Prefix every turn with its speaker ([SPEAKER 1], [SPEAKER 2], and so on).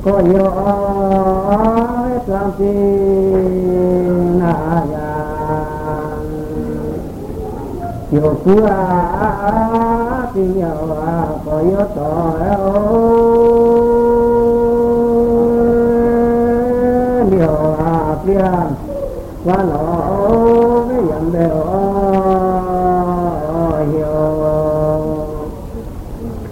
[SPEAKER 1] có yêu làm chi na ya yêu cua tình yêu có yêu to yêu tiền và nó với em đều